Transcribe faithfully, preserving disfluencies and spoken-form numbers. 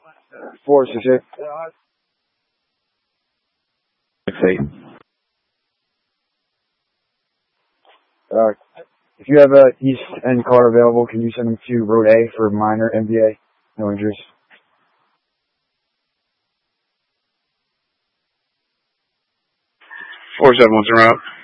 Four six eight. Six eight. Uh, if you have a East End car available, can you send them to Road A for minor M V A? No injuries. Four seven, what's the route?